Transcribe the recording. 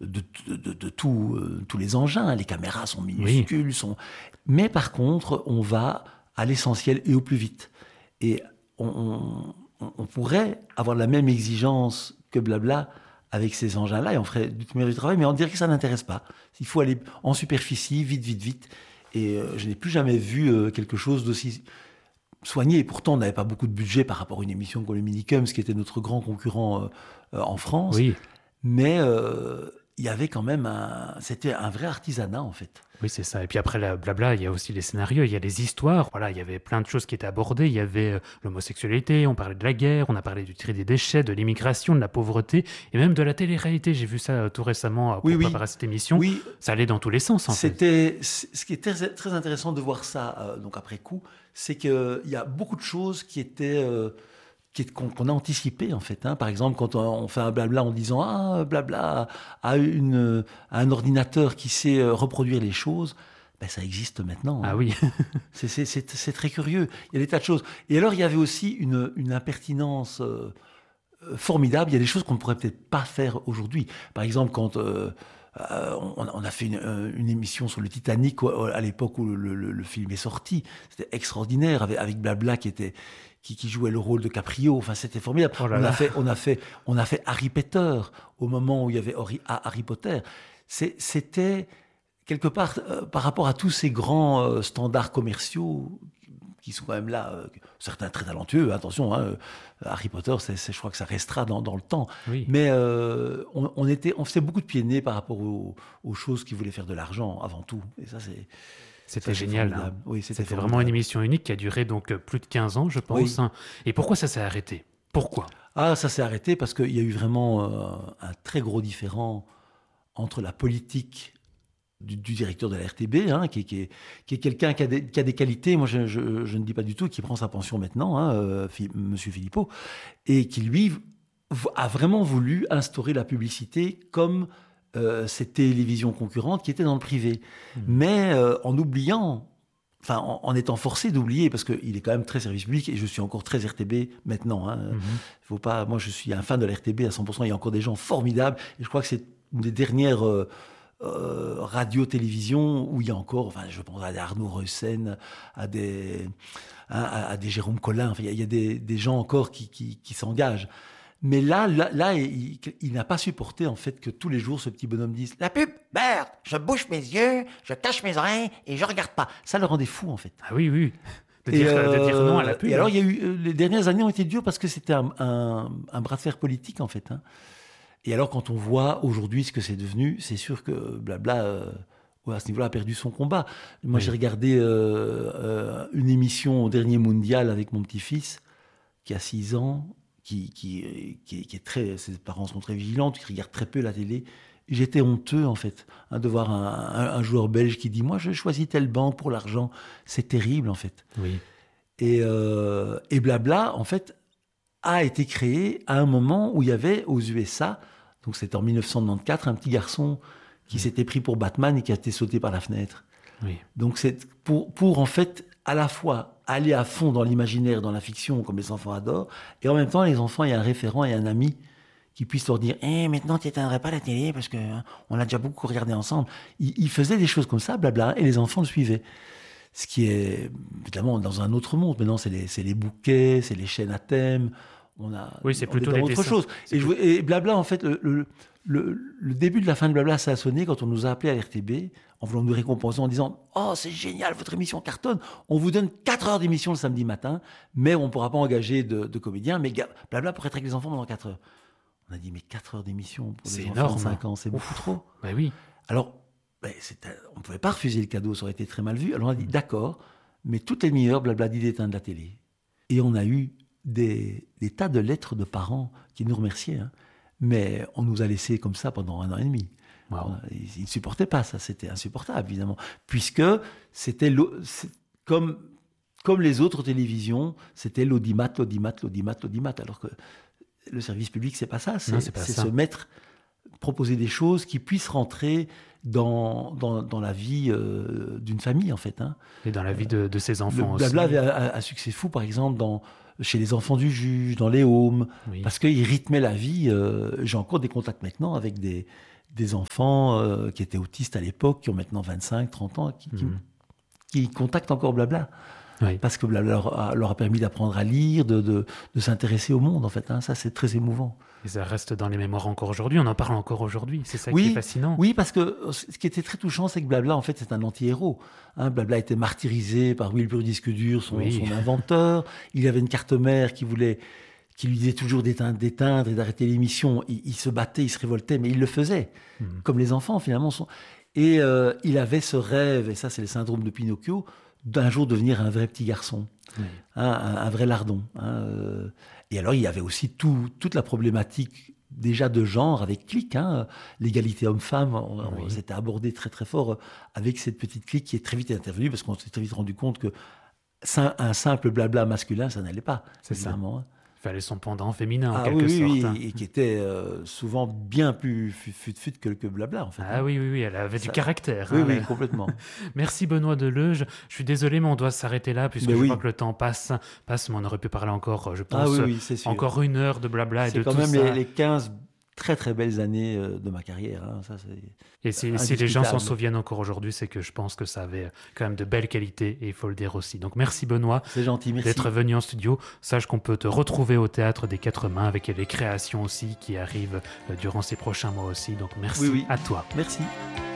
tous les engins. Hein. Les caméras sont minuscules. Mais par contre, on va à l'essentiel et au plus vite. Et on pourrait avoir la même exigence que Blabla avec ces engins-là, et on ferait du meilleur du travail, mais on dirait que ça n'intéresse pas. Il faut aller en superficie, vite. Et je n'ai plus jamais vu quelque chose d'aussi soigné. Et pourtant, on n'avait pas beaucoup de budget par rapport à une émission comme le Minicums, qui était notre grand concurrent en France. Oui. Mais il y avait quand même c'était un vrai artisanat, en fait. Oui, c'est ça. Et puis après, la Blabla, il y a aussi les scénarios, il y a les histoires. Voilà, il y avait plein de choses qui étaient abordées. Il y avait l'homosexualité, on parlait de la guerre, on a parlé du tri des déchets, de l'immigration, de la pauvreté, et même de la télé-réalité. J'ai vu ça tout récemment pour préparer cette émission. Oui. Ça allait dans tous les sens, en fait. Ce qui est très, très intéressant de voir ça, donc après coup, c'est qu'il y a beaucoup de choses qui étaient... qu'on a anticipé en fait. Hein. Par exemple, quand on fait un blabla en disant « Ah, blabla a un ordinateur qui sait reproduire les choses », ben, ça existe maintenant. Hein. Ah oui. c'est très curieux. Il y a des tas de choses. Et alors, il y avait aussi une impertinence formidable. Il y a des choses qu'on ne pourrait peut-être pas faire aujourd'hui. Par exemple, quand... on a fait une émission sur le Titanic à l'époque où le film est sorti. C'était extraordinaire avec Blabla qui jouait le rôle de Caprio. Enfin, c'était formidable. Oh on a fait Harry Potter au moment où il y avait Harry Potter. C'était quelque part par rapport à tous ces grands standards commerciaux qui sont quand même là, certains très talentueux, attention, hein, Harry Potter, je crois que ça restera dans le temps. Oui. Mais on faisait beaucoup de pieds nez par rapport aux choses qui voulaient faire de l'argent avant tout. Et ça, c'était génial. Hein. Oui, c'était vraiment une émission unique qui a duré donc plus de 15 ans, je pense. Oui. Hein. Et pourquoi ça s'est arrêté ? Pourquoi ? Ah, ça s'est arrêté parce qu'il y a eu vraiment un très gros différend entre la politique du directeur de la RTB, hein, qui est quelqu'un qui a des qualités, moi je ne dis pas du tout, qui prend sa pension maintenant, hein, Monsieur Philippot, et qui lui a vraiment voulu instaurer la publicité comme ces télévisions concurrentes qui étaient dans le privé. Mais en oubliant, enfin en étant forcé d'oublier, parce qu'il est quand même très service public, et je suis encore très RTB maintenant. Hein. Faut pas, moi je suis un fan de la RTB à 100%, il y a encore des gens formidables, et je crois que c'est une des dernières... radio-télévision où il y a encore, enfin, je pense à des Arnaud Reussen, à des Jérôme Collin, enfin, il y a des gens encore qui s'engagent. Mais là, il n'a pas supporté en fait que tous les jours ce petit bonhomme dise la pub, merde, je bouche mes yeux, je cache mes oreilles et je regarde pas. Ça le rendait fou en fait. Ah oui, oui. De dire non à la pub. Et alors, il y a eu les dernières années ont été dures parce que c'était un bras de fer politique en fait. Hein. Et alors, quand on voit aujourd'hui ce que c'est devenu, c'est sûr que Blabla, à ce niveau-là, a perdu son combat. Moi, j'ai regardé une émission au dernier mondial avec mon petit-fils, qui a 6 ans, qui est très... Ses parents sont très vigilants, qui regardent très peu la télé. J'étais honteux, en fait, hein, de voir un joueur belge qui dit « Moi, je choisis telle banque pour l'argent. » C'est terrible, en fait. Oui. Et Blabla, en fait, a été créé à un moment où il y avait aux USA, donc c'était en 1994, un petit garçon qui s'était pris pour Batman et qui a été sauté par la fenêtre. Oui. Donc c'est pour en fait à la fois aller à fond dans l'imaginaire, dans la fiction, comme les enfants adorent, et en même temps les enfants, il y a un référent et un ami qui puisse leur dire maintenant tu n'éteindrais pas la télé parce que on a déjà beaucoup regardé ensemble. Il faisait des choses comme ça, blabla, et les enfants le suivaient. Ce qui est évidemment dans un autre monde. Maintenant, c'est les bouquets, c'est les chaînes à thème. C'est plutôt dans autre chose. Et Blabla, en fait, le début de la fin de Blabla, ça a sonné quand on nous a appelés à l'RTB en voulant nous récompenser en disant « Oh, c'est génial, votre émission cartonne. On vous donne 4 heures d'émission le samedi matin, mais on ne pourra pas engager de comédiens. Mais Blabla pourrait être avec les enfants pendant 4 heures. » On a dit « Mais 4 heures d'émission pour les enfants de 5 ans, c'est beaucoup trop. » Ben oui. Alors, on ne pouvait pas refuser le cadeau, ça aurait été très mal vu. Alors on a dit, d'accord, mais toutes les demi-heures, Blabla dit d'éteindre la télé. Et on a eu des tas de lettres de parents qui nous remerciaient. Hein. Mais on nous a laissés comme ça pendant 1 an et demi. Wow. Ils ne supportaient pas ça, c'était insupportable, évidemment. Puisque c'était comme les autres télévisions, c'était l'audimat. Alors que le service public, c'est pas ça. C'est se mettre... proposer des choses qui puissent rentrer dans la vie d'une famille, en fait. Hein. Et dans la vie de ses enfants aussi. Blabla avait un succès fou, par exemple, chez les enfants du juge, dans les homes, parce qu'il rythmait la vie. J'ai encore des contacts maintenant avec des des enfants qui étaient autistes à l'époque, qui ont maintenant 25, 30 ans, qui contactent encore Blabla. Oui. Parce que Blabla leur a permis d'apprendre à lire, de s'intéresser au monde, en fait. Ça, c'est très émouvant. Et ça reste dans les mémoires encore aujourd'hui, on en parle encore aujourd'hui, c'est ça qui est fascinant. Oui, parce que ce qui était très touchant, c'est que Blabla, en fait, c'est un anti-héros. Blabla a été martyrisé par Wilbur Disque Dur, son inventeur. Il y avait une carte mère qui lui disait toujours d'éteindre et d'arrêter l'émission. Il se battait, il se révoltait, mais il le faisait, comme les enfants, finalement. Et il avait ce rêve, et ça, c'est le syndrome de Pinocchio, d'un jour devenir un vrai petit garçon, un vrai lardon. Et alors, il y avait aussi toute la problématique déjà de genre avec Click, l'égalité homme-femme. On s'était abordé très très fort avec cette petite Click qui est très vite intervenue parce qu'on s'est très vite rendu compte que un simple blabla masculin, ça n'allait pas. C'est ça. Il fallait son pendant féminin, en quelque sorte. Oui, et qui était souvent bien plus fut que Blabla, en fait. Oui, elle avait du caractère. Oui, complètement. Merci Benoît Deleuge. Je suis désolé, mais on doit s'arrêter là, puisque je vois que le temps passe, mais on aurait pu parler encore, je pense, encore 1 heure de Blabla et de tout ça. C'est quand même les 15 très très belles années de ma carrière. Ça, et si les gens s'en souviennent encore aujourd'hui, c'est que je pense que ça avait quand même de belles qualités, et il faut le dire aussi. Donc merci Benoît, c'est gentil, merci d'être venu en studio. Sache qu'on peut te retrouver au Théâtre des Quatre Mains avec les créations aussi qui arrivent durant ces prochains mois aussi. Donc merci à toi. Merci.